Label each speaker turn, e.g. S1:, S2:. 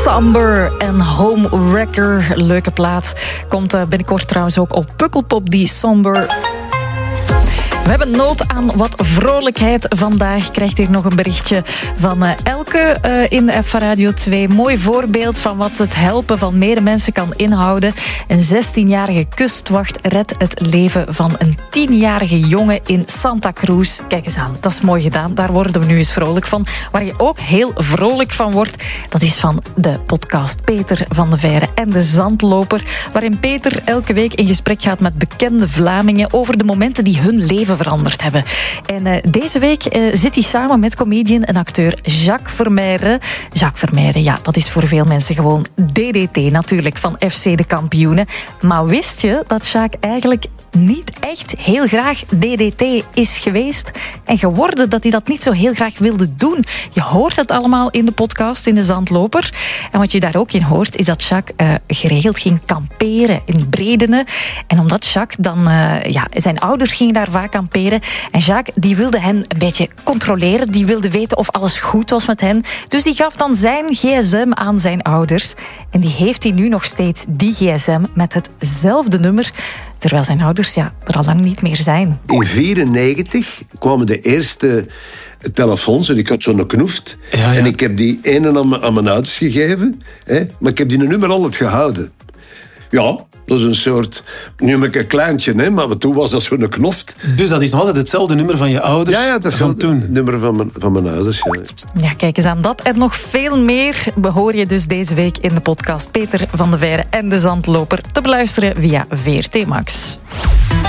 S1: Somber en Homewrecker. Leuke plaat. Komt binnenkort trouwens ook op Pukkelpop, die Somber. We hebben nood aan wat vrolijkheid vandaag. Krijgt hier nog een berichtje van Elke in de app van Radio 2. Mooi voorbeeld van wat het helpen van medemensen kan inhouden. Een 16-jarige kustwacht redt het leven van een 10-jarige jongen in Santa Cruz. Kijk eens aan, dat is mooi gedaan. Daar worden we nu eens vrolijk van. Waar je ook heel vrolijk van wordt, dat is van de podcast Peter van de Veire en de Zandloper. Waarin Peter elke week in gesprek gaat met bekende Vlamingen over de momenten die hun leven veranderd hebben. En deze week zit hij samen met comedian en acteur Jacques Vermeire. Jacques Vermeire, ja, dat is voor veel mensen gewoon DDT natuurlijk, van FC de Kampioenen. Maar wist je dat Jacques eigenlijk niet echt heel graag DDT is geweest en geworden, dat hij dat niet zo heel graag wilde doen? Je hoort het allemaal in de podcast, in de Zandloper. En wat je daar ook in hoort, is dat Jacques geregeld ging kamperen in Bredene. En omdat Jacques dan... zijn ouders gingen daar vaak kamperen. En Jacques, die wilde hen een beetje controleren. Die wilde weten of alles goed was met hen. Dus die gaf dan zijn gsm aan zijn ouders. En die heeft hij nu nog steeds, die gsm, met hetzelfde nummer. Terwijl zijn ouders er al lang niet meer zijn.
S2: In 1994 kwamen de eerste telefoons en ik had zo'n knoeft. Ja. En ik heb die ene aan mijn ouders gegeven. Maar ik heb die nummer altijd gehouden. Ja, dat is een soort... Nu heb ik een kleintje, maar toen was dat zo'n knoft.
S3: Dus dat is nog altijd hetzelfde nummer van je ouders?
S2: Ja, dat is
S3: van toen.
S2: Het nummer van mijn ouders. Ja.
S1: Ja, kijk eens aan, dat en nog veel meer behoor je dus deze week in de podcast Peter van de Veire en de Zandloper te beluisteren via VRT Max.